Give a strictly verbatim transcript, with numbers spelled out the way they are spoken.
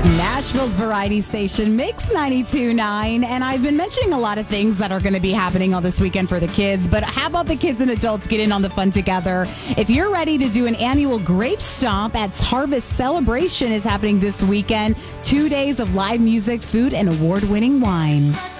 Nashville's variety station, Mix ninety-two point nine. And I've been mentioning a lot of things that are going to be happening on this weekend for the kids. But how about the kids and adults get in on the fun together? If you're ready to do an annual grape stomp at Harvest Celebration is happening this weekend. Two days of live music, food, and award-winning wine.